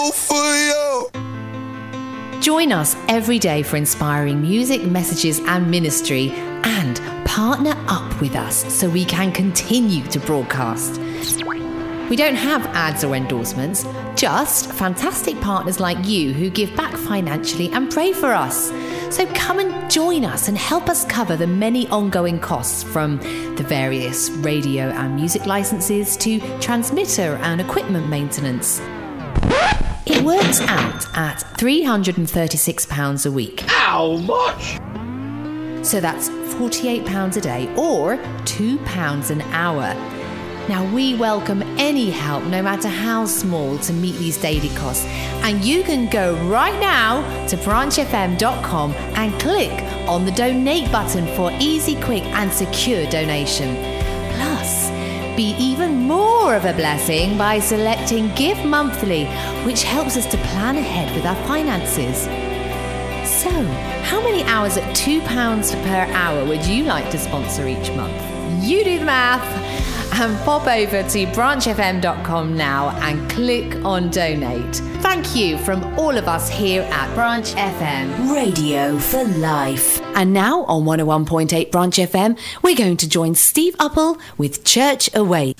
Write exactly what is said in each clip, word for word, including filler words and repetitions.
Join us every day for inspiring music, messages and ministry, and partner up with us so we can continue to broadcast. We don't have ads or endorsements, just fantastic partners like you who give back financially and pray for us. So come and join us and help us cover the many ongoing costs, from the various radio and music licenses to transmitter and equipment maintenance. It works out at three hundred thirty-six pounds a week. How much? So that's forty-eight pounds a day, or two pounds an hour. Now, we welcome any help, no matter how small, to meet these daily costs. And you can go right now to branch f m dot com and click on the donate button for easy, quick and secure donation. Plus, be even more of a blessing by selecting Give Monthly, which helps us to plan ahead with our finances. So, how many hours at two pounds per hour would you like to sponsor each month? You do the math and pop over to branch f m dot com now and click on donate. Thank you from all of us here at Branch F M. Radio for life. And now on one oh one point eight Branch F M, we're going to join Steve Uppal with Church Awake.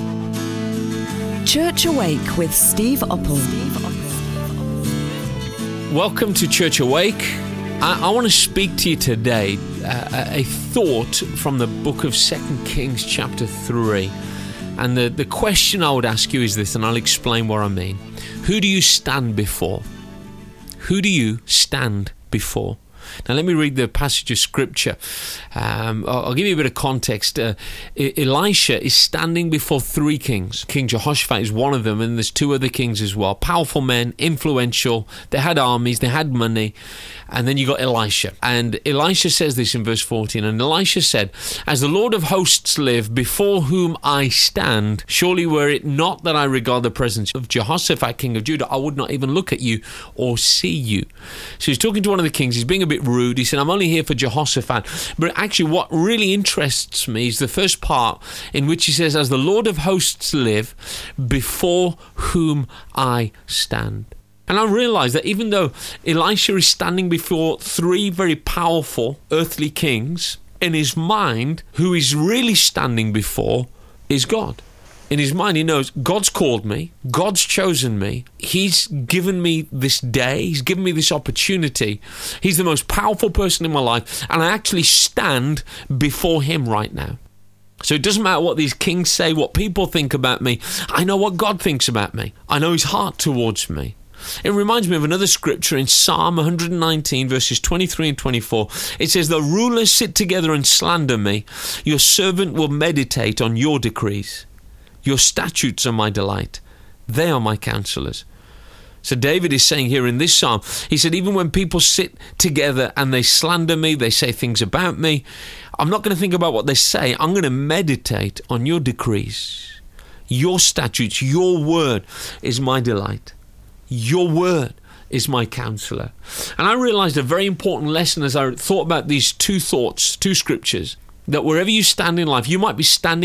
Church Awake with Steve Uppal. Welcome to Church Awake. I, I want to speak to you today uh, a thought from the book of Second Kings chapter three. And the, the question I would ask you is this, and I'll explain what I mean. Who do you stand before? Who do you stand before? Now, let me read the passage of scripture. Um, I'll, I'll give you a bit of context. Uh, Elisha is standing before three kings. King Jehoshaphat is one of them, and there's two other kings as well. Powerful men, influential. They had armies, they had money. And then you got Elisha. And Elisha says this in verse fourteen. And Elisha said, "As the Lord of hosts live, before whom I stand, surely were it not that I regard the presence of Jehoshaphat, king of Judah, I would not even look at you or see you." So he's talking to one of the kings. He's being a bit rude. He said, "I'm only here for Jehoshaphat." But actually what really interests me is the first part in which he says, "As the Lord of hosts live, before whom I stand." And I realize that even though Elisha is standing before three very powerful earthly kings, in his mind, who he's really standing before is God. In his mind, he knows God's called me, God's chosen me, he's given me this day, he's given me this opportunity. He's the most powerful person in my life, and I actually stand before him right now. So it doesn't matter what these kings say, what people think about me. I know what God thinks about me. I know his heart towards me. It reminds me of another scripture in Psalm one nineteen, verses twenty-three and twenty-four. It says, "The rulers sit together and slander me. Your servant will meditate on your decrees. Your statutes are my delight. They are my counselors." So David is saying here in this psalm, he said, even when people sit together and they slander me, they say things about me, I'm not going to think about what they say. I'm going to meditate on your decrees. Your statutes, your word is my delight. Your word is my counselor. And I realized a very important lesson as I thought about these two thoughts, two scriptures, that wherever you stand in life, you might be standing